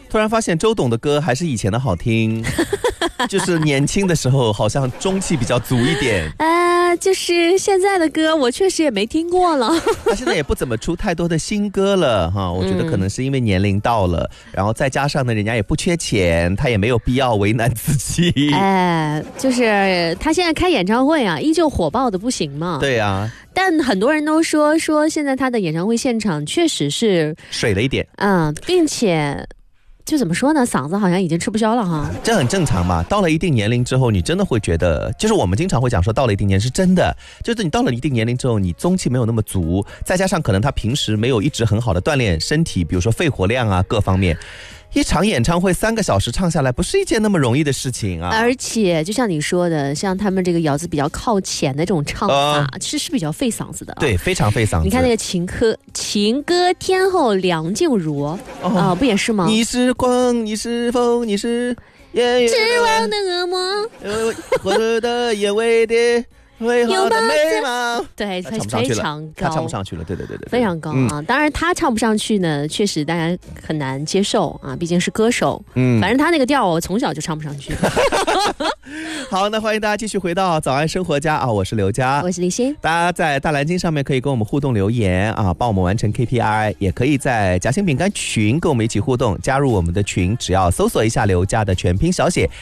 突然发现周董的歌还是以前的好听，就是年轻的时候好像中气比较足一点。 就是现在的歌我确实也没听过了。 他现在也不怎么出太多的新歌了哈，我觉得可能是因为年龄到了，然后再加上呢，人家也不缺钱，他也没有必要为难自己。 就是他现在开演唱会啊，依旧火爆的不行嘛。 对啊， 但很多人都说现在他的演唱会现场确实是水了一点， 并且就怎么说呢，嗓子好像已经吃不消了哈。 这很正常嘛，到了一定年龄之后，你真的会觉得，就是我们经常会讲说，到了一定年龄是真的，就是你到了一定年龄之后，你中气没有那么足，再加上可能他平时没有一直很好的锻炼身体，比如说肺活量啊各方面。一场演唱会3个小时唱下来，不是一件那么容易的事情啊！ 而且就像你说的，像他们这个咬字比较靠前的这种唱法，是比较费嗓子的。 对，非常费嗓子。 你看那个情歌天后梁静茹不也是吗？ 你是光，你是风，你是失望的恶魔， 火热的眼尾的挥毫的眉毛。对， 非常高， 他唱不上去了，对， 非常高啊！当然他唱不上去呢，确实大家很难接受啊，毕竟是歌手。反正他那个调我从小就唱不上去。 好，那欢迎大家继续回到早安生活家啊，我是刘佳， 我是李欣。 大家在大蓝鲸上面可以跟我们互动留言啊，帮我们完成 KPI， 也可以在夹心饼干群跟我们一起互动，加入我们的群，只要搜索一下刘佳的全拼小写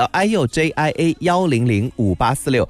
LIUJIA100586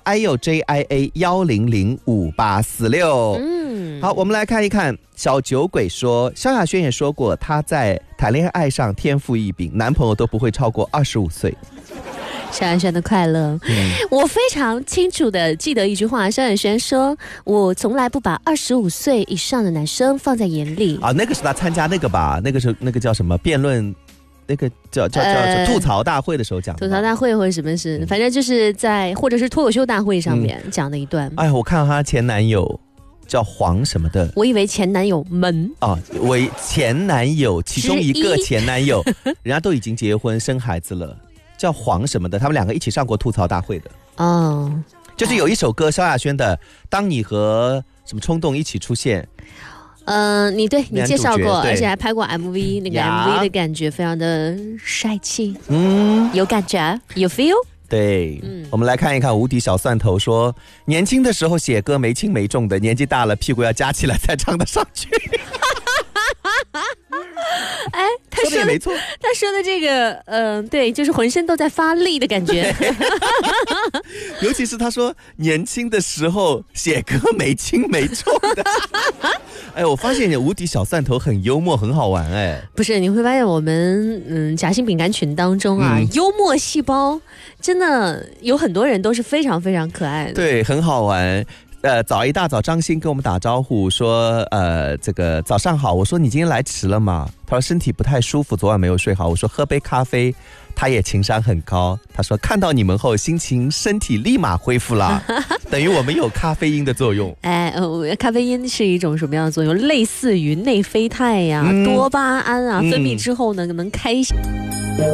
LIUJIA100586。好，我们来看一看小酒鬼说，萧亚轩也说过，她在谈恋爱上天赋异禀，男朋友都不会超过25岁。 萧亚轩的快乐，我非常清楚的记得一句话，萧亚轩说，我从来不把25岁以上的男生放在眼里啊。那个是他参加那个吧，那个叫什么辩论，那个叫吐槽大会的时候讲的， 吐槽大会或者什么事，反正就是在或者是脱口秀大会上面讲的一段。 哎，我看到她前男友叫黄什么的， 我以为前男友们为前男友其中一个前男友，人家都已经结婚生孩子了，叫黄什么的，他们2个一起上过吐槽大会的。就是有一首歌萧亚轩的，当你和什么冲动一起出现。你介绍过，而且还拍过 MV， 那个 MV 的感觉非常的帅气，有感觉，有 feel。 对，我们来看一看无敌小蒜头说，年轻的时候写歌没轻没重的，年纪大了屁股要夹起来才唱得上去。他说的也没错， 他说的这个对，就是浑身都在发力的感觉。 尤其是他说年轻的时候写歌没轻没重的。我发现无敌小蒜头很幽默，很好玩。 不是，你会发现我们夹心饼干群当中啊，幽默细胞真的有很多人都是非常非常可爱的， 对，很好玩。早一大早张鑫跟我们打招呼说，这个早上好。我说你今天来迟了吗？他说身体不太舒服，昨晚没有睡好。我说喝杯咖啡。他也情商很高，他说看到你们后心情身体立马恢复了。等于我们有咖啡因的作用。 咖啡因是一种什么样的作用？类似于内啡肽呀、多巴胺啊，分泌之后呢能开心。